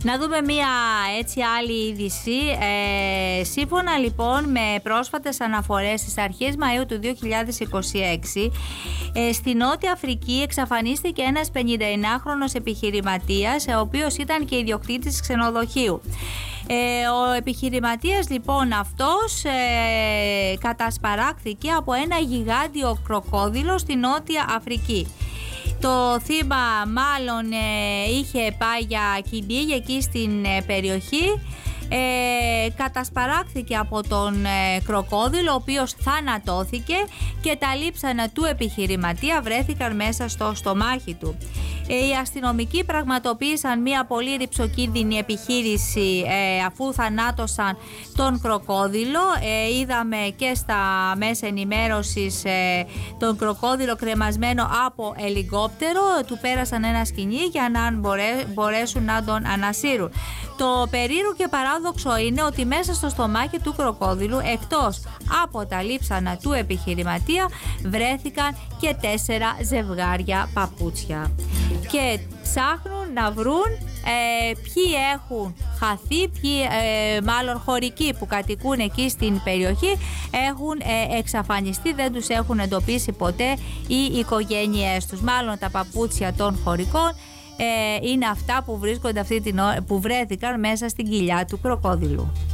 Να δούμε μία έτσι άλλη είδηση. Σύμφωνα λοιπόν με πρόσφατες αναφορές στις αρχές Μαΐου του 2026, στη Νότια Αφρική εξαφανίστηκε ένας 59χρονος επιχειρηματίας, ο οποίος ήταν και ιδιοκτήτης ξενοδοχείου. Ο επιχειρηματίας λοιπόν αυτός κατασπαράχθηκε από ένα γιγάντιο κροκόδιλο στη Νότια Αφρική. Το θύμα μάλλον είχε πάει για κυνήγι εκεί στην περιοχή. Κατασπαράχθηκε από τον κροκόδιλο, ο οποίος θανατώθηκε και τα λείψανα του επιχειρηματία βρέθηκαν μέσα στο στομάχι του. Οι αστυνομικοί πραγματοποίησαν μια πολύ ρυψοκίνδυνη επιχείρηση αφού θανάτωσαν τον κροκόδιλο. Είδαμε και στα μέσα ενημέρωσης τον κροκόδιλο κρεμασμένο από ελικόπτερο. Του πέρασαν ένα σκοινί για να μπορέσουν να τον ανασύρουν. Το περίεργο και παράδοξο είναι ότι μέσα στο στομάχι του κροκόδιλου, εκτός από τα λείψανα του επιχειρηματία, βρέθηκαν και 4 ζευγάρια παπούτσια. Και ψάχνουν να βρουν ποιοι έχουν χαθεί, ποιοι μάλλον χωρικοί που κατοικούν εκεί στην περιοχή έχουν εξαφανιστεί, δεν τους έχουν εντοπίσει ποτέ οι οικογένειές τους. Μάλλον τα παπούτσια των χωρικών είναι αυτά που βρίσκονται που βρέθηκαν μέσα στην κοιλιά του κροκόδιλου.